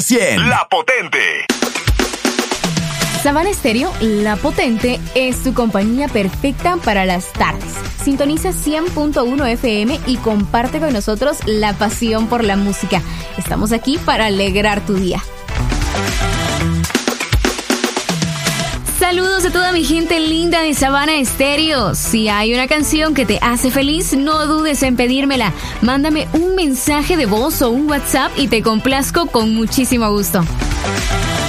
100. La Potente. Sabana Estéreo, La Potente, es tu compañía perfecta para las tardes. Sintoniza 100.1 FM y comparte con nosotros la pasión por la música. Estamos aquí para alegrar tu día. Saludos a toda mi gente linda de Sabana Estéreo. Si hay una canción que te hace feliz, no dudes en pedírmela. Mándame un mensaje de voz o un WhatsApp y te complazco con muchísimo gusto.